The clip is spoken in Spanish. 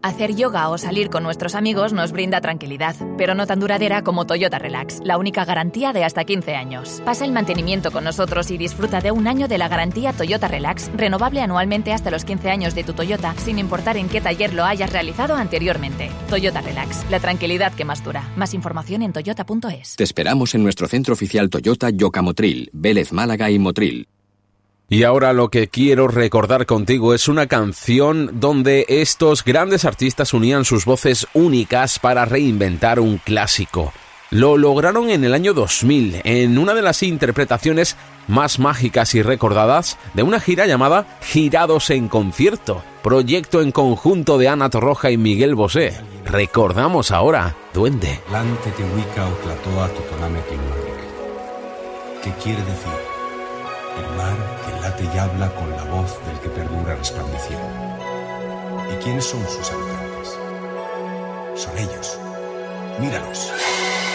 Hacer yoga o salir con nuestros amigos nos brinda tranquilidad, pero no tan duradera como Toyota Relax, la única garantía de hasta 15 años. Pasa el mantenimiento con nosotros y disfruta de un año de la garantía Toyota Relax, renovable anualmente hasta los 15 años de tu Toyota, sin importar en qué taller lo hayas realizado anteriormente. Toyota Relax, la tranquilidad que más dura. Más información en toyota.es. Te esperamos en nuestro centro oficial Toyota Yoka Motril, Vélez Málaga y Motril. Y ahora lo que quiero recordar contigo es una canción donde estos grandes artistas unían sus voces únicas para reinventar un clásico. Lo lograron en el año 2000, en una de las interpretaciones más mágicas y recordadas de una gira llamada Girados en Concierto, proyecto en conjunto de Ana Torroja y Miguel Bosé. Recordamos ahora Duende. Lante te wika o platoa totoname climatic. ¿Qué quiere decir? El mar que late y habla con la voz del que perdura resplandeciendo. ¿Y quiénes son sus habitantes? Son ellos. Míralos.